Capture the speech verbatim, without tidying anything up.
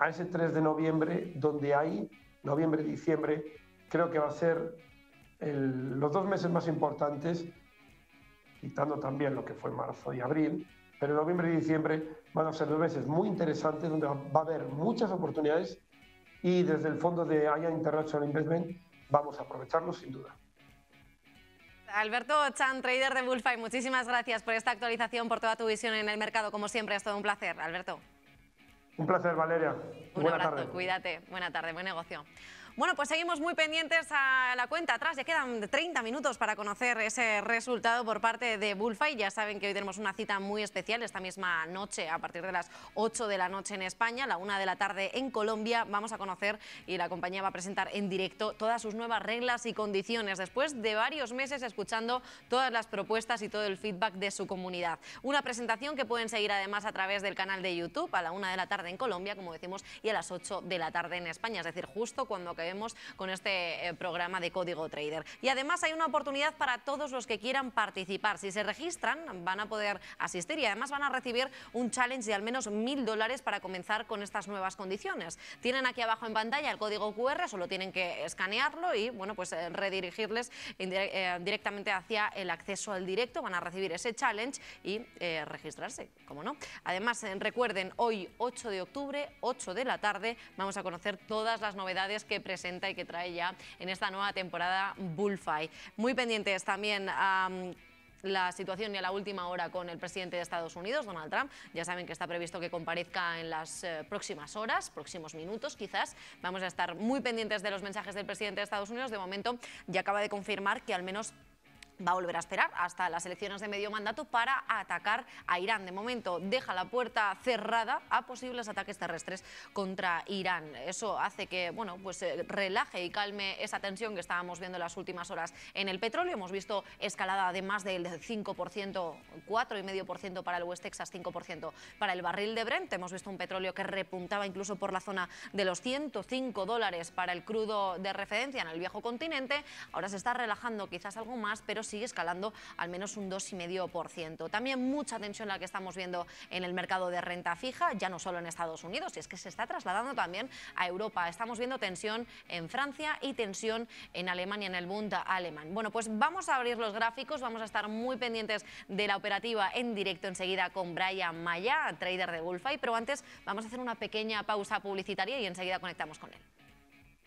a ese tres de noviembre, donde ahí, noviembre y diciembre, creo que va a ser el, los dos meses más importantes, quitando también lo que fue marzo y abril, pero noviembre y diciembre van a ser dos meses muy interesantes, donde va a haber muchas oportunidades y desde el fondo de Aya International Investment vamos a aprovecharlo sin duda. Alberto Chan, trader de Bullfight, muchísimas gracias por esta actualización, por toda tu visión en el mercado. Como siempre, es todo un placer, Alberto. Un placer, Valeria. Un Buena abrazo, tarde. Cuídate. Buena tarde, buen negocio. Bueno, pues seguimos muy pendientes a la cuenta atrás. Ya quedan treinta minutos para conocer ese resultado por parte de Bullfight. Ya saben que hoy tenemos una cita muy especial esta misma noche, a partir de las ocho de la noche en España, la una de la tarde en Colombia. Vamos a conocer y la compañía va a presentar en directo todas sus nuevas reglas y condiciones, después de varios meses escuchando todas las propuestas y todo el feedback de su comunidad. Una presentación que pueden seguir además a través del canal de YouTube a la una de la tarde en Colombia, como decimos, y a las ocho de la tarde en España, es decir, justo cuando acabemos con este eh, programa de Código Trader. Y además hay una oportunidad para todos los que quieran participar. Si se registran, van a poder asistir y además van a recibir un challenge de al menos mil dólares para comenzar con estas nuevas condiciones. Tienen aquí abajo en pantalla el código cu erre, solo tienen que escanearlo y bueno, pues eh, redirigirles eh, directamente hacia el acceso al directo. Van a recibir ese challenge y eh, registrarse, como no. Además, eh, recuerden, hoy ocho de octubre, ocho de la tarde, vamos a conocer todas las novedades que presenta y que trae ya en esta nueva temporada Bullfight. Muy pendientes también a um, la situación y a la última hora con el presidente de Estados Unidos, Donald Trump. Ya saben que está previsto que comparezca en las eh, próximas horas, próximos minutos quizás. Vamos a estar muy pendientes de los mensajes del presidente de Estados Unidos. De momento ya acaba de confirmar que al menos va a volver a esperar hasta las elecciones de medio mandato para atacar a Irán. De momento deja la puerta cerrada a posibles ataques terrestres contra Irán. Eso hace que, bueno, pues eh, relaje y calme esa tensión que estábamos viendo en las últimas horas en el petróleo. Hemos visto escalada de más del cinco por ciento, cuatro coma cinco por ciento para el West Texas, cinco por ciento para el barril de Brent. Hemos visto un petróleo que repuntaba incluso por la zona de los ciento cinco dólares para el crudo de referencia en el viejo continente. Ahora se está relajando quizás algo más, pero sigue escalando al menos un dos coma cinco por ciento. También mucha tensión la que estamos viendo en el mercado de renta fija, ya no solo en Estados Unidos, y es que se está trasladando también a Europa. Estamos viendo tensión en Francia y tensión en Alemania, en el Bund alemán. Bueno, pues vamos a abrir los gráficos, vamos a estar muy pendientes de la operativa en directo enseguida con Brian Maya, trader de Bullfight, pero antes vamos a hacer una pequeña pausa publicitaria y enseguida conectamos con él.